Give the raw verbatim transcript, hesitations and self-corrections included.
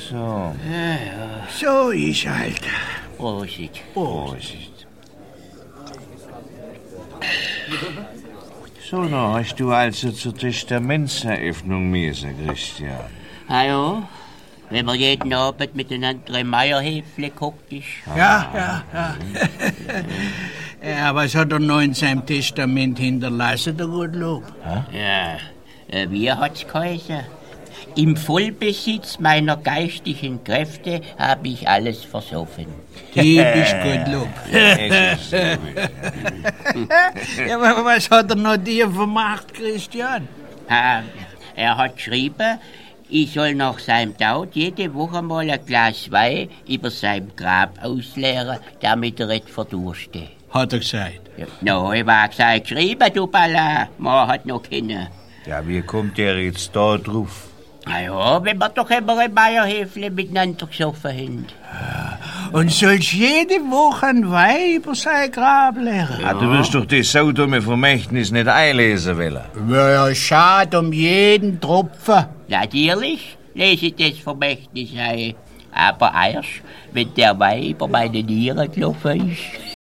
So. Ja, ja. So ist halt. Prosit. Prosit. So, da hast du also zur Testamentseröffnung müssen, Christian. Hallo? Wenn man jeden Abend miteinander im Meierhäfle guckt ist. Ja, ja, ja. Ja, was hat er noch in seinem Testament hinterlassen, der Gottlob? Ja, äh, wie hat's geheißen? Im Vollbesitz meiner geistigen Kräfte habe ich alles versoffen. Typisch Gottlob. Es ist so. Ja, aber was hat er noch dir vermacht, Christian? Äh, er hat geschrieben, ich soll nach seinem Tod jede Woche mal ein Glas Wein über sein Grab ausleeren, damit er nicht verdurste. Hat er gesagt. Ja, no, ich war gesagt, geschrieben, du Balla. Man hat noch kennen. Ja, wie kommt der jetzt da drauf? Na ja, wenn wir doch immer im Meierhäfle miteinander gesoffen haben. Und sollst jede Woche ein Wein über sein Grab leeren? Ja. Ah, du wirst doch das saudumme Vermächtnis nicht einlesen wollen. Ja, schade um jeden Tropfen. Natürlich lese ich das Vermächtnis ein. Aber erst, wenn der Wein über meine Nieren gelaufen ist.